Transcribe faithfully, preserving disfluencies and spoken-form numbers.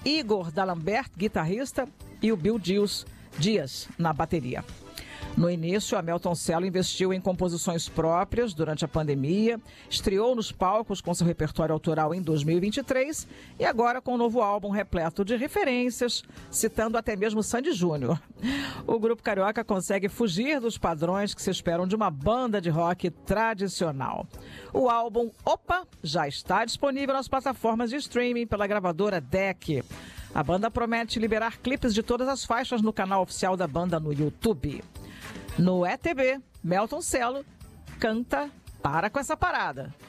Igor D'Alembert, guitarrista, e o Bill Dias, Dias na bateria. No início, a Melton Cello investiu em composições próprias durante a pandemia, estreou nos palcos com seu repertório autoral em dois mil e vinte e três e agora com um novo álbum repleto de referências, citando até mesmo Sandy Júnior. O grupo carioca consegue fugir dos padrões que se esperam de uma banda de rock tradicional. O álbum Opa já está disponível nas plataformas de streaming pela gravadora D E C. A banda promete liberar clipes de todas as faixas no canal oficial da banda no YouTube. No E T B, Melton Cello canta Para Com Essa Parada.